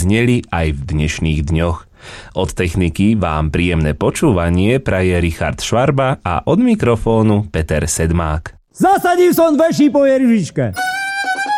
zneli aj v dnešných dňoch. Od techniky vám príjemné počúvanie praje Richard Švarba a od mikrofónu Peter Sedmák. Zasadím som 2 šípové ryžičke.